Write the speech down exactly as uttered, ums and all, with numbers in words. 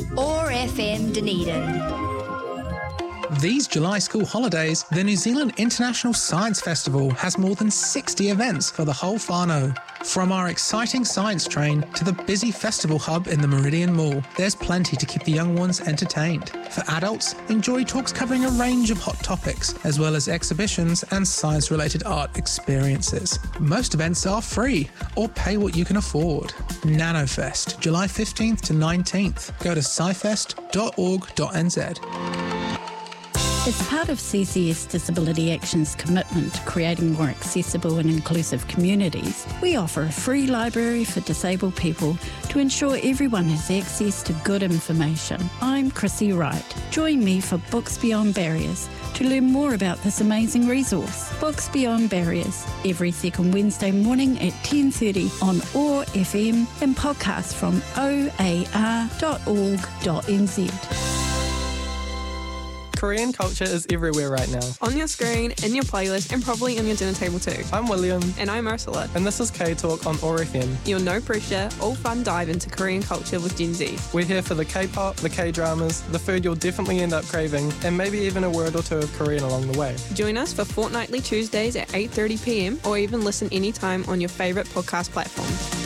OAR F M Dunedin. These July school holidays, the New Zealand International Science Festival has more than sixty events for the whole whānau. From our exciting science train to the busy festival hub in the Meridian Mall, there's plenty to keep the young ones entertained. For adults, enjoy talks covering a range of hot topics, as well as exhibitions and science-related art experiences. Most events are free, or pay what you can afford. NanoFest, July fifteenth to nineteenth. Go to sci fest dot org dot n z. As part of C C S Disability Action's commitment to creating more accessible and inclusive communities, we offer a free library for disabled people to ensure everyone has access to good information. I'm Chrissy Wright. Join me for Books Beyond Barriers to learn more about this amazing resource. Books Beyond Barriers, every second Wednesday morning at ten thirty on OAR F M and podcasts from o a r dot org dot n z. Korean culture is everywhere right now. On your screen, in your playlist, and probably on your dinner table too. I'm William. And I'm Ursula. And this is K-Talk on OAR F M. Your no pressure, all fun dive into Korean culture with Gen Z. We're here for the K-pop, the K-dramas, the food you'll definitely end up craving, and maybe even a word or two of Korean along the way. Join us for fortnightly Tuesdays at eight thirty p m or even listen anytime on your favourite podcast platform.